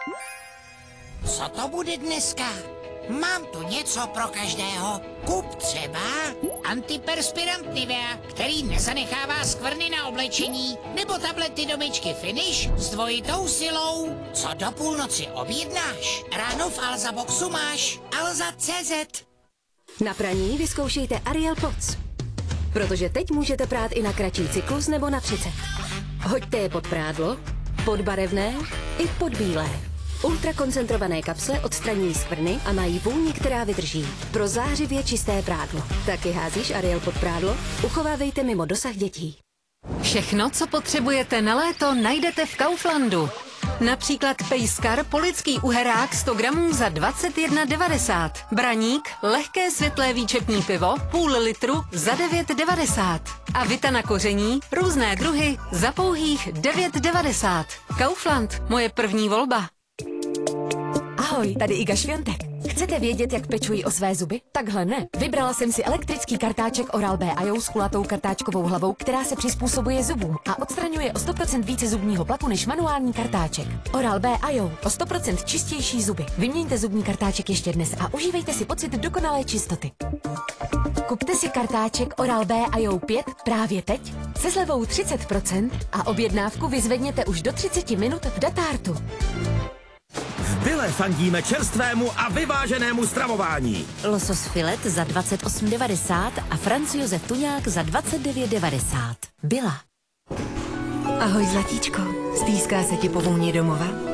Co to bude dneska? Mám tu něco pro každého. Kup třeba antiperspirant Nivea, který nezanechává skvrny na oblečení, nebo tablety do myčky Finish s dvojitou silou. Co do půlnoci objednáš, ráno v Alza Boxu máš Alza.cz. Na praní vyzkoušejte Ariel Pods. Protože teď můžete prát i na kratší cyklus nebo na 30. Hoďte je pod prádlo, pod barevné i pod bílé. Ultrakoncentrované kapsle odstraňují skvrny a mají vůni, která vydrží. Pro zářivě čisté prádlo. Taky házíš Ariel pod prádlo? Uchovávejte mimo dosah dětí. Všechno, co potřebujete na léto, najdete v Kauflandu. Například pejskar polický uherák 100 gramů za 21,90. Braník, lehké světlé výčepní pivo, půl litru za 9,90. A vita na koření, různé druhy za pouhých 9,90. Kaufland, moje první volba. Ahoj, tady Iga Šviontek. Chcete vědět, jak pečuji o své zuby? Takhle ne. Vybrala jsem si elektrický kartáček Oral-B IO s kulatou kartáčkovou hlavou, která se přizpůsobuje zubům a odstraňuje o 100% více zubního plaku než manuální kartáček. Oral-B IO, o 100% čistější zuby. Vyměňte zubní kartáček ještě dnes a užívejte si pocit dokonalé čistoty. Kupte si kartáček Oral-B IO 5 právě teď se slevou 30% a objednávku vyzvedněte už do 30 minut v Datartu. V Bile fandíme čerstvému a vyváženému stravování. Losos filet za 28,90 a Franz Josef tuňák za 29,90. Byla. Ahoj, zlatíčko. Stýská se ti po vůni domova?